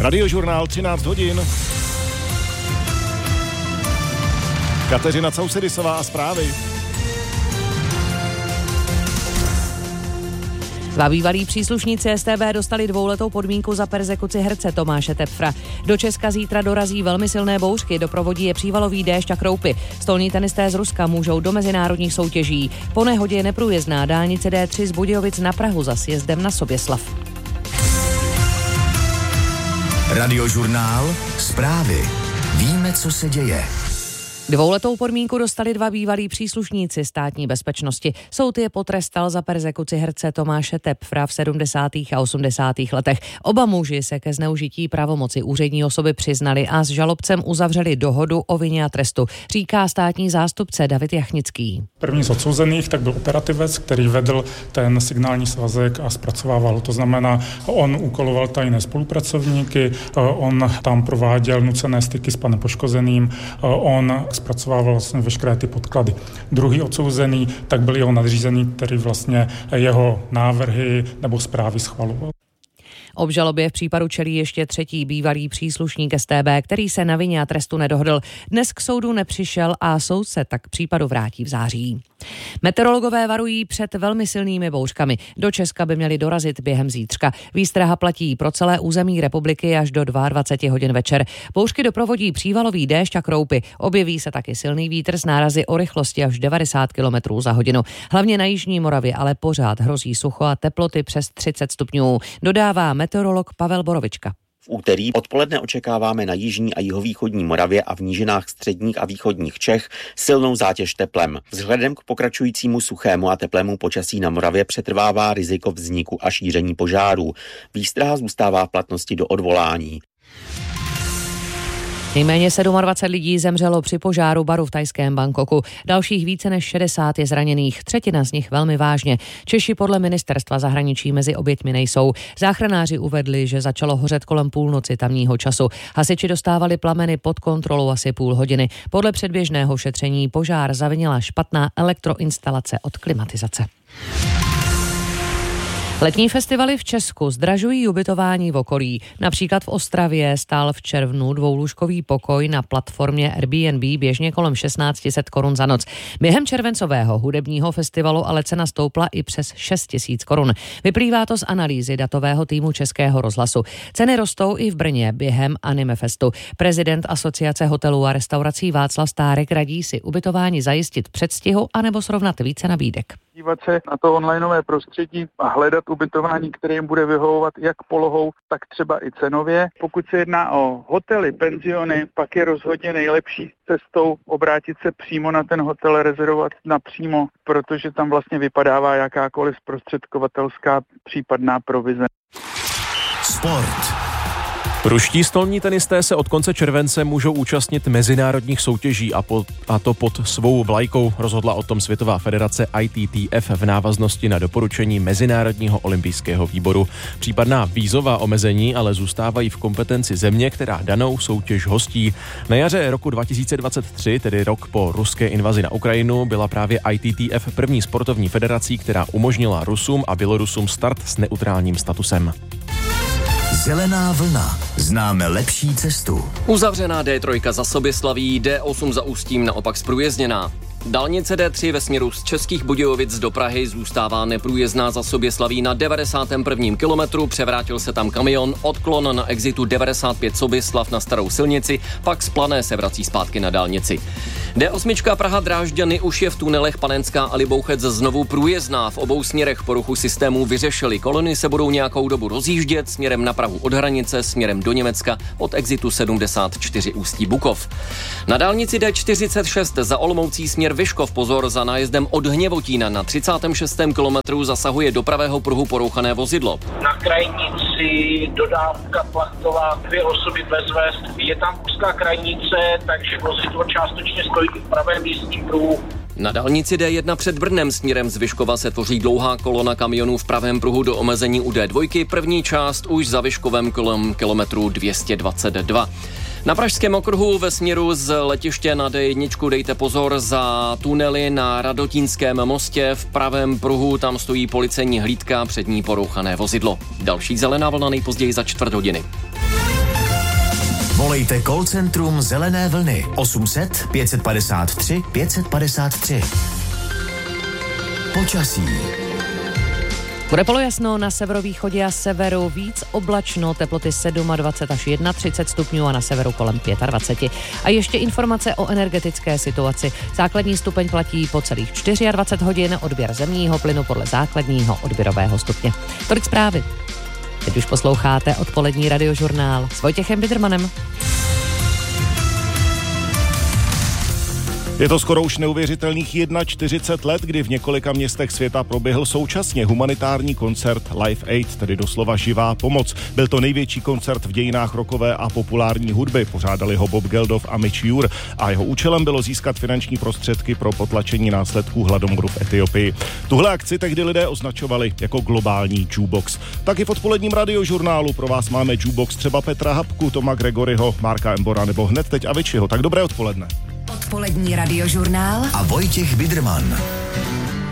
Radiožurnál 13 hodin. Kateřina Causedisová a zprávy. Dva bývalí příslušníci StB dostali 2letou podmínku za perzekuci herce Tomáše Tepfra. Do Česka zítra dorazí velmi silné bouřky, doprovodí je přívalový déšť a kroupy. Stolní tenisté z Ruska můžou do mezinárodních soutěží. Po nehodě je neprůjezdná dálnice D3 z Budějovic na Prahu za sjezdem na Soběslav. Radiožurnál, zprávy. Víme, co se děje. 2letou podmínku dostali dva bývalí příslušníci státní bezpečnosti. Soud je potrestal za perzekuci herce Tomáše Tepfra v 70. a 80. letech. Oba muži se ke zneužití pravomoci úřední osoby přiznali a s žalobcem uzavřeli dohodu o vině a trestu, říká státní zástupce David Jachnický. První z odsouzených tak byl operativec, který vedl ten signální svazek a zpracovával. To znamená, on úkoloval tajné spolupracovníky, on tam prováděl nucené styky s panem poškozeným, on zpracovával vlastně veškeré ty podklady. Druhý odsouzený tak byl jeho nadřízený, který vlastně jeho návrhy nebo zprávy schvaloval. Obžalobě v případu čelí ještě třetí bývalý příslušník StB, který se na vině a trestu nedohodl. Dnes k soudu nepřišel a soud se tak k případu vrátí v září. Meteorologové varují před velmi silnými bouřkami. Do Česka by měly dorazit během zítřka. Výstraha platí pro celé území republiky až do 22 hodin večer. Bouřky doprovodí přívalový déšť a kroupy. Objeví se taky silný vítr s nárazy o rychlosti až 90 km za hodinu. Hlavně na jižní Moravě ale pořád hrozí sucho a teploty přes 30 stupňů. Dodává meteorolog Pavel Borovička. V úterý odpoledne očekáváme na jižní a jihovýchodní Moravě a v nížinách středních a východních Čech silnou zátěž teplem. Vzhledem k pokračujícímu suchému a teplému počasí na Moravě přetrvává riziko vzniku a šíření požárů. Výstraha zůstává v platnosti do odvolání. Nejméně 27 lidí zemřelo při požáru baru v thajském Bangkoku. Dalších více než 60 je zraněných, třetina z nich velmi vážně. Češi podle ministerstva zahraničí mezi oběťmi nejsou. Záchranáři uvedli, že začalo hořet kolem půlnoci tamního času. Hasiči dostávali plameny pod kontrolou asi půl hodiny. Podle předběžného šetření požár zavinila špatná elektroinstalace od klimatizace. Letní festivaly v Česku zdražují ubytování v okolí. Například v Ostravě stál v červnu dvoulůžkový pokoj na platformě Airbnb běžně kolem 1600 korun za noc. Během červencového hudebního festivalu ale cena stoupla i přes 6000 korun. Vyplývá to z analýzy datového týmu Českého rozhlasu. Ceny rostou i v Brně během Animefestu. Prezident Asociace hotelů a restaurací Václav Stárek radí si ubytování zajistit předstihu anebo srovnat více nabídek. Dívat se na to onlineové prostředí a hledat ubytování, které jim bude vyhovovat jak polohou, tak třeba i cenově. Pokud se jedná o hotely, penziony, pak je rozhodně nejlepší cestou obrátit se přímo na ten hotel, rezervovat napřímo, protože tam vlastně vypadává jakákoliv zprostředkovatelská případná provize. Sport. Ruští stolní tenisté se od konce července můžou účastnit mezinárodních soutěží a to pod svou vlajkou. Rozhodla o tom Světová federace ITTF v návaznosti na doporučení Mezinárodního olympijského výboru. Případná vízová omezení ale zůstávají v kompetenci země, která danou soutěž hostí. Na jaře roku 2023, tedy rok po ruské invazi na Ukrajinu, byla právě ITTF první sportovní federací, která umožnila Rusům a Bělorusům start s neutrálním statusem. Zelená vlna. Známe lepší cestu. Uzavřená D3 za Soběslaví, D8 za Ústím naopak zprůjezdněná. Dálnice D3 ve směru z Českých Budějovic do Prahy zůstává neprůjezdná za Soběslaví na 91. kilometru, převrátil se tam kamion, odklon na exitu 95 Soběslav na starou silnici, pak z Plané se vrací zpátky na dálnici. D8 Praha Drážďany už je v tunelech Panenská a Libouchec znovu průjezdná. V obou směrech poruchu systému vyřešili. Kolony se budou nějakou dobu rozjíždět směrem na Prahu od hranice, směrem do Německa od exitu 74 Ústí Bukov. Na dálnici D46 za Olomoucí směr Vyškov pozor, za nájezdem od Hněvotína na 36. kilometru zasahuje do pravého pruhu porouchané vozidlo. Na krajnici dodávka Plachtová 2 osoby bez vest. Je tam úzká krajnice, takže vozidlo částečně stojí v pravém jízdním pruhu. Na dálnici D1 před Brnem směrem z Vyškova se tvoří dlouhá kolona kamionů v pravém pruhu do omezení u D2, první část už za Vyškovem kolem kilometru 222. Na Pražském okruhu ve směru z letiště na D1 dejte pozor za tunely na Radotínském mostě. V pravém pruhu tam stojí policejní hlídka, před ní porouchané vozidlo. Další zelená vlna nejpozději za 4 hodiny. Volejte call centrum Zelené vlny 800 553 553. Počasí. Bude polojasno na severovýchodě a severu, víc oblačno, teploty 27 až 31 stupňů a na severu kolem 25. A ještě informace o energetické situaci. Základní stupeň platí po celých 24 hodin, odběr zemního plynu podle základního odběrového stupně. Tolik zprávy. Teď už posloucháte odpolední radiožurnál s Vojtěchem Bidermanem. Je to skoro už neuvěřitelných 41 let, kdy v několika městech světa proběhl současně humanitární koncert Live Aid, tedy doslova živá pomoc. Byl to největší koncert v dějinách rockové a populární hudby. Pořádali ho Bob Geldof a Mitch Ure a jeho účelem bylo získat finanční prostředky pro potlačení následků hladomoru v Etiopii. Tuhle akci tehdy lidé označovali jako globální jukebox. Taky v odpoledním radiožurnálu pro vás máme jukebox třeba Petra Habku, Toma Gregoryho, Marka Embora nebo hned teď Aviciiho. Tak dobré odpoledne. Odpolední radiožurnál a Vojtěch Biderman.